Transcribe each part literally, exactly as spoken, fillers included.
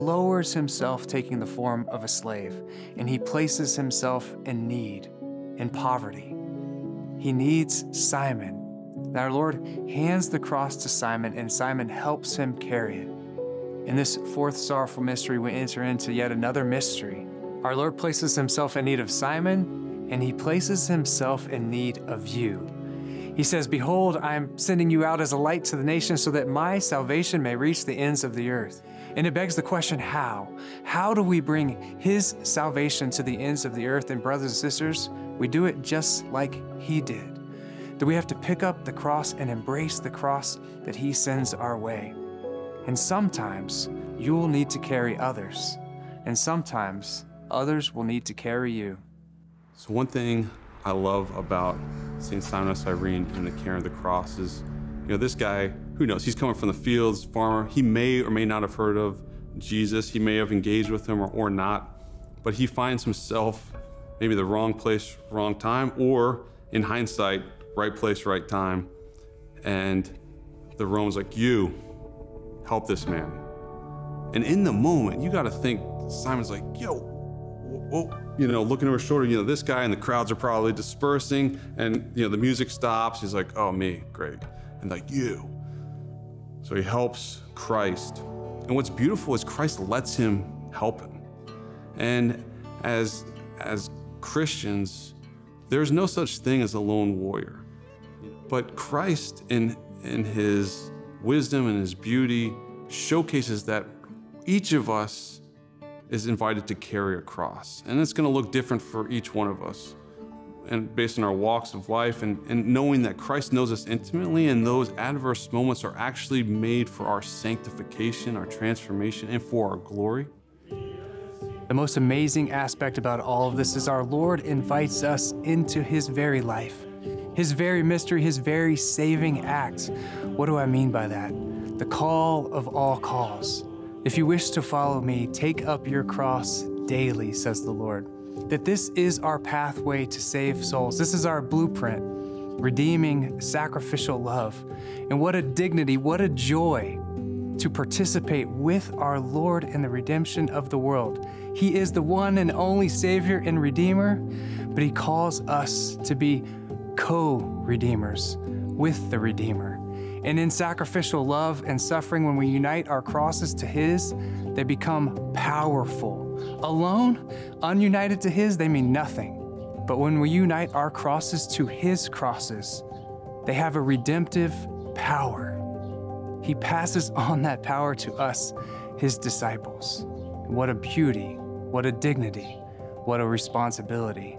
lowers himself, taking the form of a slave, and he places himself in need, in poverty. He needs Simon. And our Lord hands the cross to Simon, and Simon helps him carry it. In this fourth sorrowful mystery, we enter into yet another mystery. Our Lord places himself in need of Simon, and he places himself in need of you. He says, "Behold, I am sending you out as a light to the nations so that my salvation may reach the ends of the earth." And it begs the question, how? How do we bring his salvation to the ends of the earth? And brothers and sisters, we do it just like he did. That we have to pick up the cross and embrace the cross that he sends our way. And sometimes you will need to carry others, and sometimes others will need to carry you. So one thing I love about Saint Simon of Cyrene and the carrying of the cross is, you know, this guy, who knows, he's coming from the fields, farmer. He may or may not have heard of Jesus. He may have engaged with him or, or not, but he finds himself maybe the wrong place, wrong time, or in hindsight, right place, right time. And the Rome's like, "You, help this man." And in the moment, you got to think, Simon's like, "Yo, whoa," you know, looking over his shoulder, you know, this guy, and the crowds are probably dispersing, and, you know, the music stops. He's like, "Oh, me, great." And like, "You." So he helps Christ. And what's beautiful is Christ lets him help him. And as, as Christians, there's no such thing as a lone warrior. But Christ, in, in his wisdom and his beauty, showcases that each of us is invited to carry a cross. And it's gonna look different for each one of us, and based on our walks of life, and, and knowing that Christ knows us intimately, and those adverse moments are actually made for our sanctification, our transformation, and for our glory. The most amazing aspect about all of this is our Lord invites us into his very life, his very mystery, his very saving act. What do I mean by that? The call of all calls. "If you wish to follow me, take up your cross daily," says the Lord. That this is our pathway to save souls. This is our blueprint, redeeming, sacrificial love. And what a dignity, what a joy to participate with our Lord in the redemption of the world. He is the one and only Savior and Redeemer, but he calls us to be co-redeemers with the Redeemer. And in sacrificial love and suffering, when we unite our crosses to his, they become powerful. Alone, ununited to his, they mean nothing. But when we unite our crosses to his crosses, they have a redemptive power. He passes on that power to us, his disciples. What a beauty, what a dignity, what a responsibility.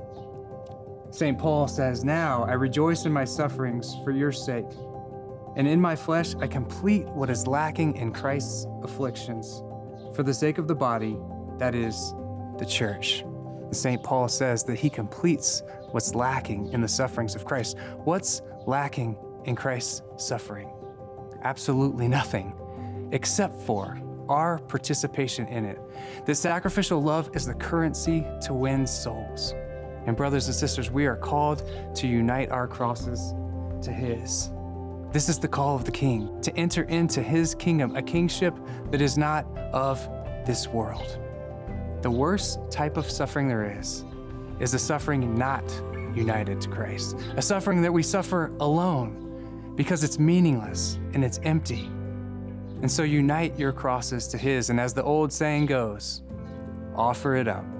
Saint Paul says, "Now I rejoice in my sufferings for your sake. And in my flesh, I complete what is lacking in Christ's afflictions for the sake of the body, that is, the church." Saint Paul says that he completes what's lacking in the sufferings of Christ. What's lacking in Christ's suffering? Absolutely nothing, except for our participation in it. The sacrificial love is the currency to win souls. And brothers and sisters, we are called to unite our crosses to his. This is the call of the King, to enter into his kingdom, a kingship that is not of this world. The worst type of suffering there is, is a suffering not united to Christ, a suffering that we suffer alone because it's meaningless and it's empty. And so unite your crosses to his, and as the old saying goes, offer it up.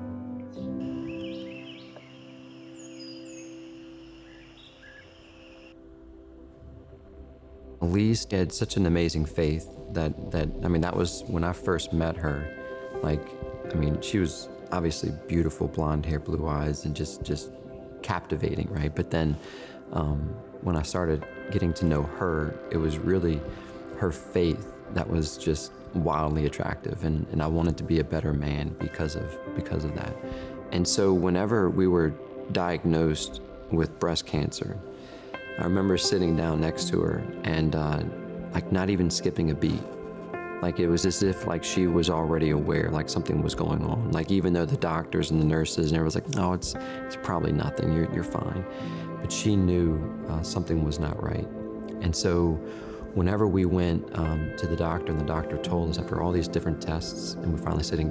Elise had such an amazing faith that, that, I mean, that was when I first met her. Like, I mean, she was obviously beautiful, blonde hair, blue eyes, and just, just captivating, right? But then um, when I started getting to know her, it was really her faith that was just wildly attractive, and, and I wanted to be a better man because of, because of that. And so whenever we were diagnosed with breast cancer, I remember sitting down next to her and uh, like not even skipping a beat. Like it was as if like she was already aware like something was going on. Like even though the doctors and the nurses and everyone was like, no, it's, it's probably nothing, you're, you're fine. But she knew uh, something was not right. And so whenever we went um, to the doctor and the doctor told us after all these different tests and we're finally sitting